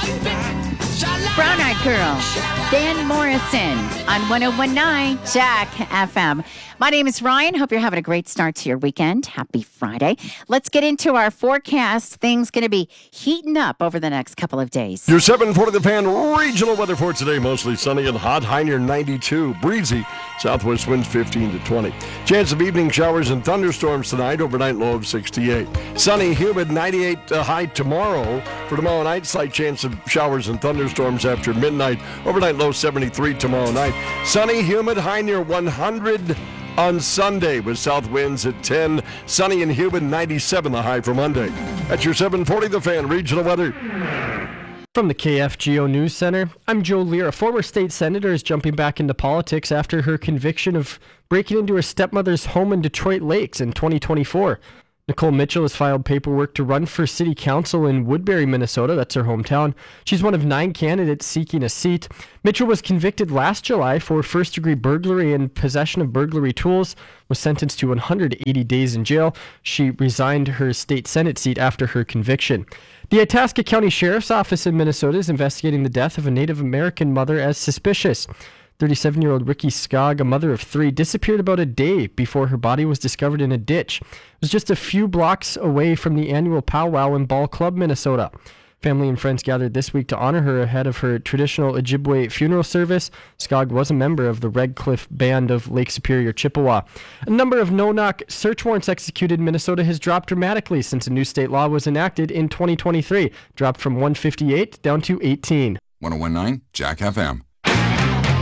Brown Eyed Girl, Dan Morrison on 101.9 Jack FM. My name is Ryan. Hope you're having a great start to your weekend. Happy Friday. Let's get into our forecast. Things going to be heating up over the next couple of days. Your 740 The Fan regional weather for today. Mostly sunny and hot. High near 92. Breezy. Southwest winds 15 to 20. Chance of evening showers and thunderstorms tonight. Overnight low of 68. Sunny, humid, 98 high tomorrow. For tomorrow night, slight chance of showers and thunderstorms after midnight. Overnight low 73 tomorrow night. Sunny, humid, high near 100 on Sunday with south winds at 10. Sunny and humid, 97 the high for Monday. That's your 740 The Fan regional weather. From the KFGO News Center, I'm Joe Lear. A former state senator is jumping back into politics after her conviction of breaking into her stepmother's home in Detroit Lakes in 2024. Nicole Mitchell has filed paperwork to run for city council in Woodbury, Minnesota. That's her hometown. She's one of 9 candidates seeking a seat. Mitchell was convicted last July for first-degree burglary and possession of burglary tools, was sentenced to 180 days in jail. She resigned her state Senate seat after her conviction. The Itasca County Sheriff's Office in Minnesota is investigating the death of a Native American mother as suspicious. 37-year-old Ricky Skog, a mother of 3, disappeared about a day before her body was discovered in a ditch. It was just a few blocks away from the annual powwow in Ball Club, Minnesota. Family and friends gathered this week to honor her ahead of her traditional Ojibwe funeral service. Skog was a member of the Red Cliff Band of Lake Superior, Chippewa. A number of no-knock search warrants executed in Minnesota has dropped dramatically since a new state law was enacted in 2023. Dropped from 158 down to 18. 101.9 Jack FM.